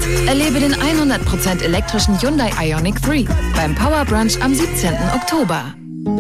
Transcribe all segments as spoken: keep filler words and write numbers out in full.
Erlebe den hundert Prozent elektrischen Hyundai Ioniq drei beim Power Brunch am siebzehnten Oktober.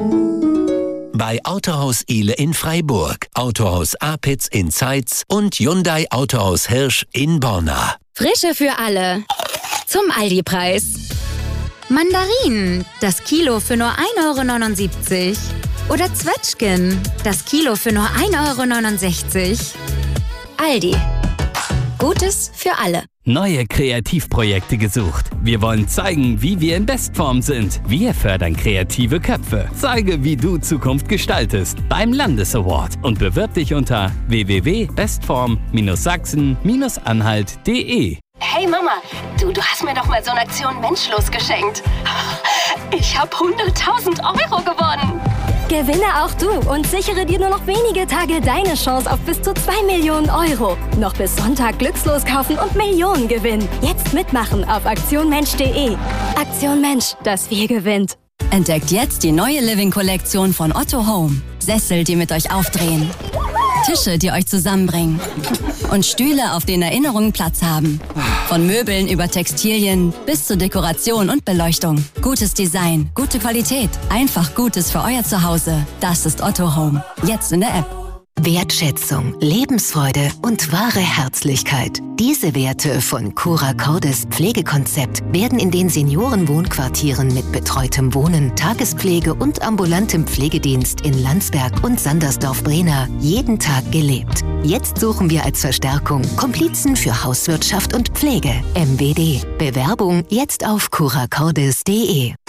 Bei Autohaus Ile in Freiburg, Autohaus Apitz in Zeitz und Hyundai Autohaus Hirsch in Borna. Frische für alle. Zum Aldi-Preis. Mandarinen, das Kilo für nur ein Euro neunundsiebzig. Oder Zwetschgen, das Kilo für nur ein Euro neunundsechzig. Aldi. Gutes für alle. Neue Kreativprojekte gesucht. Wir wollen zeigen, wie wir in Bestform sind. Wir fördern kreative Köpfe. Zeige, wie du Zukunft gestaltest beim Landesaward und bewirb dich unter w w w punkt bestform sachsen anhalt punkt d e. Hey Mama, du, du hast mir doch mal so eine Aktion Menschlos geschenkt. Ich habe hunderttausend Euro gewonnen. Gewinne auch du und sichere dir nur noch wenige Tage deine Chance auf bis zu zwei Millionen Euro. Noch bis Sonntag glückslos kaufen und Millionen gewinnen. Jetzt mitmachen auf aktion mensch punkt d e. Aktion Mensch, das Wir gewinnt. Entdeckt jetzt die neue Living-Kollektion von Otto Home. Sessel, die mit euch aufdrehen. Tische, die euch zusammenbringen. Und Stühle, auf denen Erinnerungen Platz haben. Von Möbeln über Textilien bis zur Dekoration und Beleuchtung. Gutes Design, gute Qualität. Einfach Gutes für euer Zuhause. Das ist Otto Home. Jetzt in der App. Wertschätzung, Lebensfreude und wahre Herzlichkeit. Diese Werte von Cura Cordis Pflegekonzept werden in den Seniorenwohnquartieren mit betreutem Wohnen, Tagespflege und ambulantem Pflegedienst in Landsberg und Sandersdorf-Brena jeden Tag gelebt. Jetzt suchen wir als Verstärkung Komplizen für Hauswirtschaft und Pflege. M W D. Bewerbung jetzt auf cura cordis punkt d e.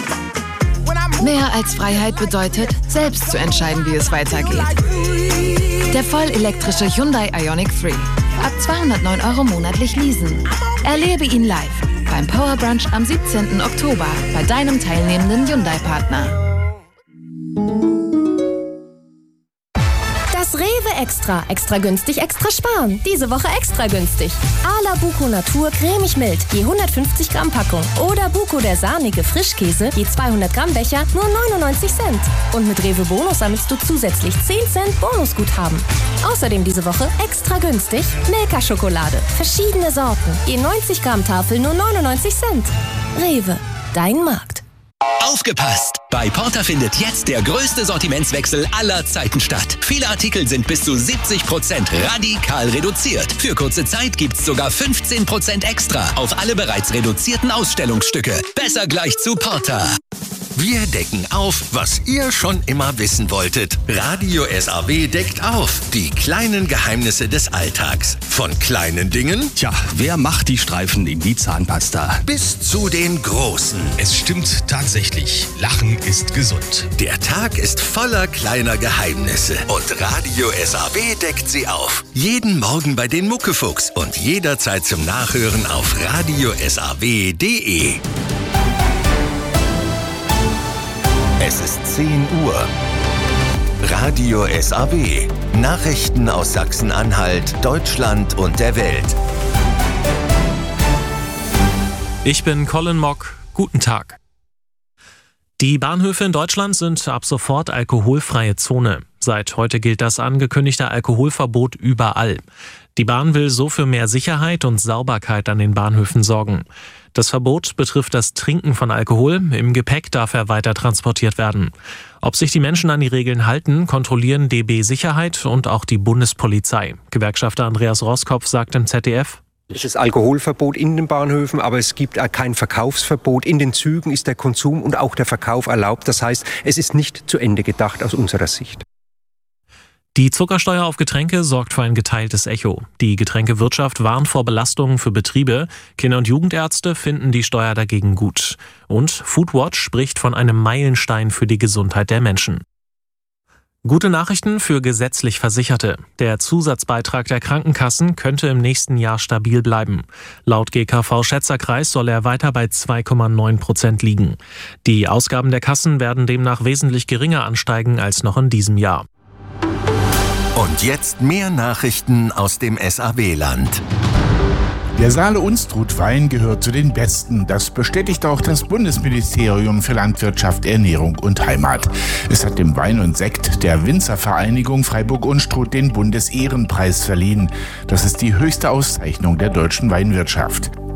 Mehr als Freiheit bedeutet, selbst zu entscheiden, wie es weitergeht. Der vollelektrische Hyundai Ioniq drei. Ab zweihundertneun Euro monatlich leasen. Erlebe ihn live beim Power Brunch am siebzehnten Oktober bei deinem teilnehmenden Hyundai-Partner. Das Rewe Extra. Extra günstig, extra sparen. Diese Woche extra günstig. Ala Buko Natur cremig mild, je hundertfünfzig Gramm Packung. Oder Buko der sahnige Frischkäse, je zweihundert Gramm Becher, nur neunundneunzig Cent. Und mit Rewe Bonus sammelst du zusätzlich zehn Cent Bonusguthaben. Außerdem diese Woche extra günstig Milka Schokolade. Verschiedene Sorten, je neunzig Gramm Tafel, nur neunundneunzig Cent. Rewe, dein Markt. Aufgepasst! Bei Porter findet jetzt der größte Sortimentswechsel aller Zeiten statt. Viele Artikel sind bis zu siebzig Prozent radikal reduziert. Für kurze Zeit gibt's sogar fünfzehn Prozent extra auf alle bereits reduzierten Ausstellungsstücke. Besser gleich zu Porter. Wir decken auf, was ihr schon immer wissen wolltet. Radio S A W deckt auf. Die kleinen Geheimnisse des Alltags. Von kleinen Dingen, tja, wer macht die Streifen in die Zahnpasta? Bis zu den großen. Es stimmt tatsächlich. Lachen ist gesund. Der Tag ist voller kleiner Geheimnisse. Und Radio S A W deckt sie auf. Jeden Morgen bei den Muckefuchs und jederzeit zum Nachhören auf radio s a w punkt d e. Es ist zehn Uhr. Radio S A W. Nachrichten aus Sachsen-Anhalt, Deutschland und der Welt. Ich bin Colin Mock. Guten Tag. Die Bahnhöfe in Deutschland sind ab sofort alkoholfreie Zone. Seit heute gilt das angekündigte Alkoholverbot überall. Die Bahn will so für mehr Sicherheit und Sauberkeit an den Bahnhöfen sorgen. Das Verbot betrifft das Trinken von Alkohol. Im Gepäck darf er weiter transportiert werden. Ob sich die Menschen an die Regeln halten, kontrollieren D B Sicherheit und auch die Bundespolizei. Gewerkschafter Andreas Roskopf sagt im Z D F: Es ist Alkoholverbot in den Bahnhöfen, aber es gibt auch kein Verkaufsverbot. In den Zügen ist der Konsum und auch der Verkauf erlaubt. Das heißt, es ist nicht zu Ende gedacht aus unserer Sicht. Die Zuckersteuer auf Getränke sorgt für ein geteiltes Echo. Die Getränkewirtschaft warnt vor Belastungen für Betriebe. Kinder- und Jugendärzte finden die Steuer dagegen gut. Und Foodwatch spricht von einem Meilenstein für die Gesundheit der Menschen. Gute Nachrichten für gesetzlich Versicherte. Der Zusatzbeitrag der Krankenkassen könnte im nächsten Jahr stabil bleiben. Laut G K V-Schätzerkreis soll er weiter bei zwei Komma neun Prozent liegen. Die Ausgaben der Kassen werden demnach wesentlich geringer ansteigen als noch in diesem Jahr. Und jetzt mehr Nachrichten aus dem S A W-Land. Der Saale-Unstrut-Wein gehört zu den besten. Das bestätigt auch das Bundesministerium für Landwirtschaft, Ernährung und Heimat. Es hat dem Wein und Sekt der Winzervereinigung Freiburg-Unstrut den Bundesehrenpreis verliehen. Das ist die höchste Auszeichnung der deutschen Weinwirtschaft.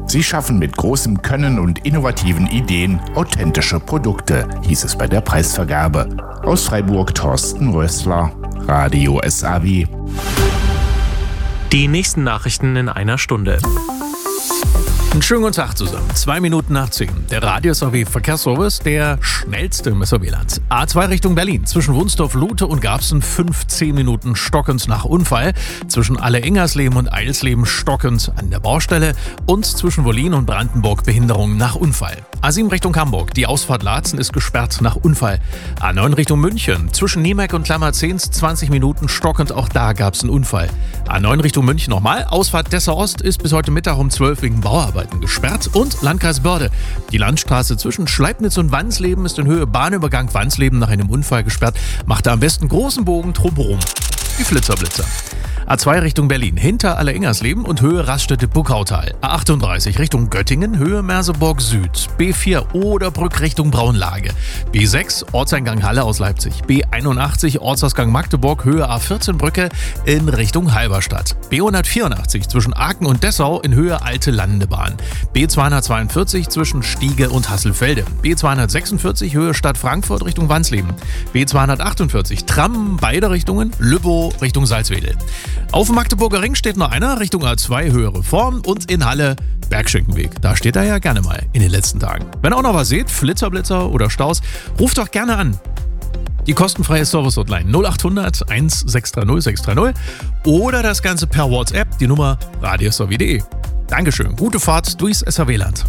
Sie schaffen mit großem Können und innovativen Ideen authentische Produkte, hieß es bei der Preisvergabe. Aus Freiburg Thorsten Rössler, Radio S A W. Die nächsten Nachrichten in einer Stunde. Einen schönen guten Tag zusammen. Zwei Minuten nach zehn. Der Radio S A W Verkehrsservice, der schnellste im S A W-Land. A zwei Richtung Berlin. Zwischen Wunsdorf, Lute und Garbsen fünfzehn Minuten stockend nach Unfall. Zwischen Alle-Engersleben und Eilsleben stockend an der Baustelle. Und zwischen Wollin und Brandenburg Behinderung nach Unfall. A sieben Richtung Hamburg. Die Ausfahrt Laatzen ist gesperrt nach Unfall. A neun Richtung München. Zwischen Niemek und Klammerzehns zwanzig Minuten stockend. Auch da gab es einen Unfall. A neun Richtung München nochmal. Ausfahrt Dessau Ost ist bis heute Mittag um zwölf wegen Bauarbeit gesperrt. Und Landkreis Börde. Die Landstraße zwischen Schleibnitz und Wansleben ist in Höhe Bahnübergang Wansleben nach einem Unfall gesperrt. Macht da am besten großen Bogen drumherum. Die Flitzerblitzer. A zwei Richtung Berlin, hinter Alle-Engersleben und Höhe Raststätte-Buckautal. A achtunddreißig Richtung Göttingen, Höhe Merseburg Süd. B vier Oderbrück Richtung Braunlage. B sechs Ortseingang Halle aus Leipzig. B einundachtzig Ortsausgang Magdeburg, Höhe A vierzehn Brücke in Richtung Halberstadt. B hundertvierundachtzig zwischen Aachen und Dessau in Höhe Alte Landebahn. B zweihundertzweiundvierzig zwischen Stiege und Hasselfelde. B zweihundertsechsundvierzig Höhe Stadt Frankfurt Richtung Wansleben. B zweihundertachtundvierzig Tram beide Richtungen, Lübbow Richtung Salzwedel. Auf dem Magdeburger Ring steht noch einer, Richtung A zwei Höhe Reform und in Halle Bergschenkenweg. Da steht er ja gerne mal in den letzten Tagen. Wenn ihr auch noch was seht, Flitzerblitzer oder Staus, ruft doch gerne an. Die kostenfreie Service-Hotline null achthundert eins sechs drei null sechs drei null oder das Ganze per WhatsApp, die Nummer radio s a w punkt d e. Dankeschön, gute Fahrt durchs S A W-Land.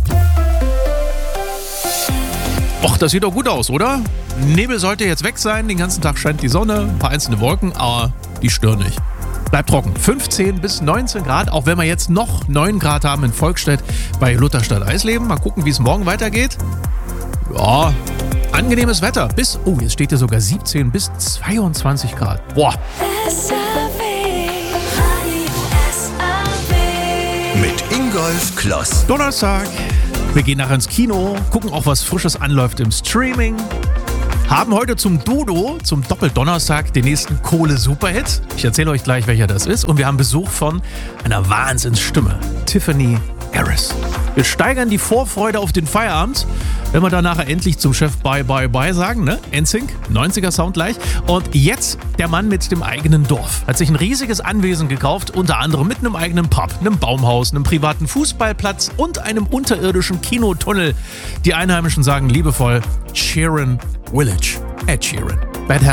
Och, das sieht doch gut aus, oder? Nebel sollte jetzt weg sein, den ganzen Tag scheint die Sonne, ein paar einzelne Wolken, aber die stören nicht. Bleibt trocken. fünfzehn bis neunzehn Grad, auch wenn wir jetzt noch neun Grad haben in Volkstedt bei Lutherstadt-Eisleben. Mal gucken, wie es morgen weitergeht. Ja, angenehmes Wetter. Bis, oh, jetzt steht hier sogar siebzehn bis zweiundzwanzig Grad. Boah. Mit Ingolf Kloss. Donnerstag. Wir gehen nachher ins Kino, gucken auch, was Frisches anläuft im Streaming. Haben heute zum Dodo, zum Doppeldonnerstag, den nächsten Kohle-Superhit. Ich erzähle euch gleich, welcher das ist. Und wir haben Besuch von einer Wahnsinnsstimme, Tiffany Harris. Wir steigern die Vorfreude auf den Feierabend, wenn wir dann nachher endlich zum Chef Bye Bye Bye sagen, ne? N Sync, neunziger Sound gleich. Und jetzt der Mann mit dem eigenen Dorf. Hat sich ein riesiges Anwesen gekauft, unter anderem mit einem eigenen Pub, einem Baumhaus, einem privaten Fußballplatz und einem unterirdischen Kinotunnel. Die Einheimischen sagen liebevoll Sheeran Village. Ed Sheeran. Bad Habits.